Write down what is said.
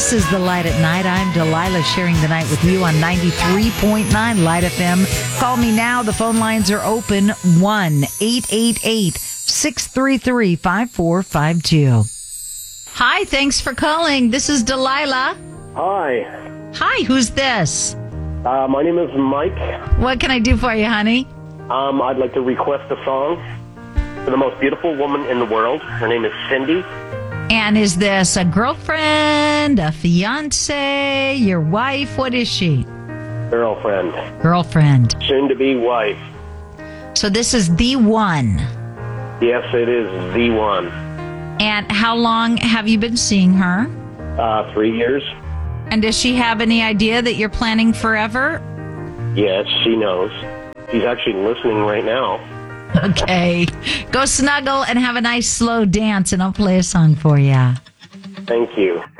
This is The Light at Night. I'm Delilah, sharing the night with you on 93.9 Light FM. Call me now. The phone lines are open. 1-888-633-5452. Hi, thanks for calling. This is Delilah. Hi, who's this? My name is Mike. What can I do for you, honey? I'd like to request a song for the most beautiful woman in the world. Her name is Cindy. And is this a girlfriend, a fiance, your wife? What is she? Girlfriend. Girlfriend. Soon to be wife. So this is the one. Yes, it is the one. And how long have you been seeing her? 3 years. And does she have any idea that you're planning forever? Yes, she knows. She's actually listening right now. Okay. Go snuggle and have a nice slow dance, and I'll play a song for you. Thank you.